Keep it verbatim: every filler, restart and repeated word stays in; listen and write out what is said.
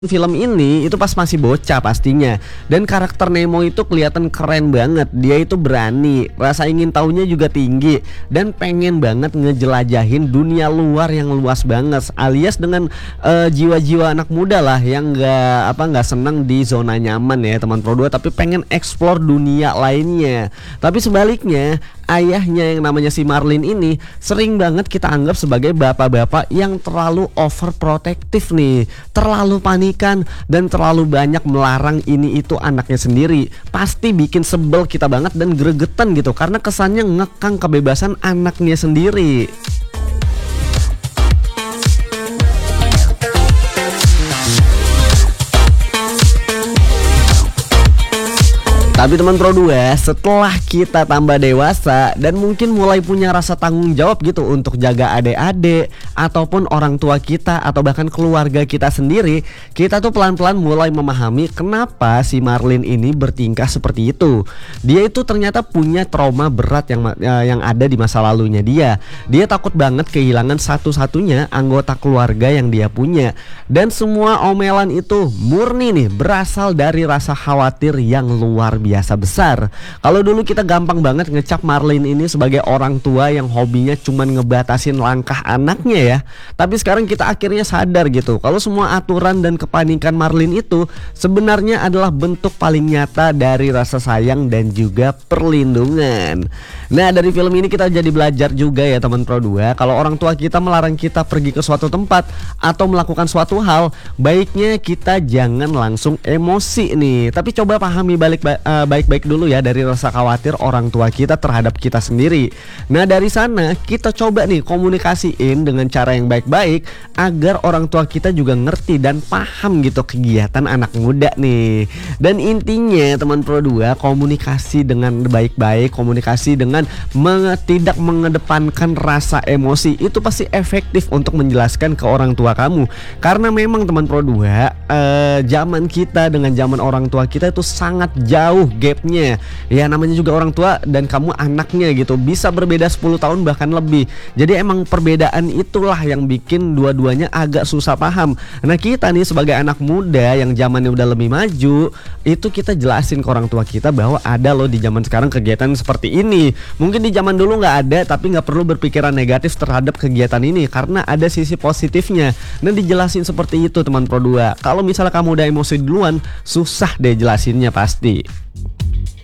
Film ini itu pas masih bocah pastinya, dan karakter Nemo itu kelihatan keren banget. Dia itu berani, rasa ingin tahunya juga tinggi, dan pengen banget ngejelajahin dunia luar yang luas banget, alias dengan uh, jiwa-jiwa anak muda lah yang nggak apa nggak senang di zona nyaman ya teman Pro dua, tapi pengen explore dunia lainnya. Tapi sebaliknya, ayahnya yang namanya si Marlin ini sering banget kita anggap sebagai bapak-bapak yang terlalu overprotective nih, terlalu panikan dan terlalu banyak melarang ini itu anaknya sendiri. Pasti bikin sebel kita banget dan gregetan gitu, karena kesannya ngekang kebebasan anaknya sendiri. Tapi teman Pro dua, setelah kita tambah dewasa dan mungkin mulai punya rasa tanggung jawab gitu untuk jaga adik-adik ataupun orang tua kita atau bahkan keluarga kita sendiri, kita tuh pelan-pelan mulai memahami kenapa si Marlin ini bertingkah seperti itu. Dia itu ternyata punya trauma berat yang yang ada di masa lalunya dia. Dia takut banget kehilangan satu-satunya anggota keluarga yang dia punya. Dan semua omelan itu murni nih berasal dari rasa khawatir yang luar biasa. biasa besar. Kalau dulu kita gampang banget ngecap Marlin ini sebagai orang tua yang hobinya cuman ngebatasin langkah anaknya ya. Tapi sekarang kita akhirnya sadar gitu, kalau semua aturan dan kepanikan Marlin itu sebenarnya adalah bentuk paling nyata dari rasa sayang dan juga perlindungan. Nah, dari film ini kita jadi belajar juga ya teman Pro dua, kalau orang tua kita melarang kita pergi ke suatu tempat atau melakukan suatu hal, baiknya kita jangan langsung emosi nih, tapi coba pahami balik uh, baik-baik dulu ya dari rasa khawatir orang tua kita terhadap kita sendiri. Nah, dari sana kita coba nih komunikasiin dengan cara yang baik-baik agar orang tua kita juga ngerti dan paham gitu kegiatan anak muda nih. Dan intinya teman Pro dua, komunikasi dengan baik-baik, komunikasi dengan menge tidak mengedepankan rasa emosi itu pasti efektif untuk menjelaskan ke orang tua kamu. Karena memang teman Pro dua, eh, zaman kita dengan zaman orang tua kita itu sangat jauh gapnya. Ya namanya juga orang tua dan kamu anaknya gitu, bisa berbeda sepuluh tahun bahkan lebih. Jadi emang perbedaan itulah yang bikin dua-duanya agak susah paham. Nah, kita nih sebagai anak muda yang zamannya udah lebih maju, itu kita jelasin ke orang tua kita bahwa ada loh di zaman sekarang kegiatan seperti ini. Mungkin di zaman dulu nggak ada, tapi nggak perlu berpikiran negatif terhadap kegiatan ini karena ada sisi positifnya. Nah, dijelasin seperti itu teman Pro dua. Kalau misalnya kamu udah emosi duluan, susah deh jelasinnya pasti.